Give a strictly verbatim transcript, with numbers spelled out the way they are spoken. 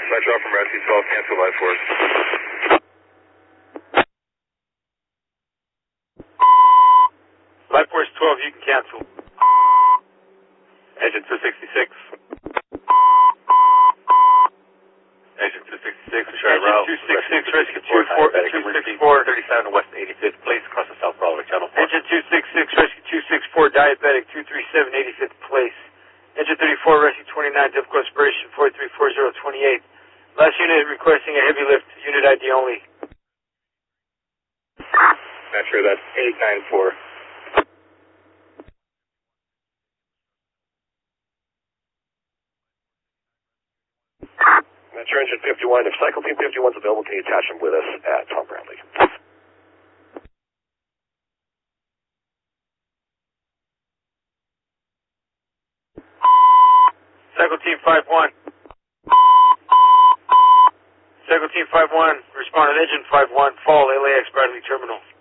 Metro from Rescue twelve, cancel life force. Life force twelve, you can cancel. Engine two sixty-six. Engine two sixty-six, Charlie Row. Engine two sixty-six, Rescue two sixty-four. thirty-seven West eighty-fifth Place, across the South Broadway Channel four. Engine two sixty-six, Rescue two sixty-four, diabetic, two thirty-seven eighty-fifth Place. Engine thirty-four, Rescue twenty-nine, difficult aspiration, four three four zero twenty-eight. Last unit requesting a heavy lift, unit I D only. Metro, that's eight nine four. Metro Engine fifty-one, if Cycle Team fifty-one is available, can you attach him with us at Tom Bradley? Cycle Team five one. Cycle Team five one, respond to Engine five one, fall, L A X Bradley Terminal.